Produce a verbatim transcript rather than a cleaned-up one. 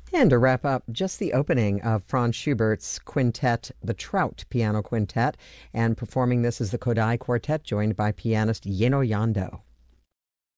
And to wrap up, just the opening of Franz Schubert's quintet, the Trout Piano Quintet, and performing this is the Kodai Quartet, joined by pianist Yeno Yando.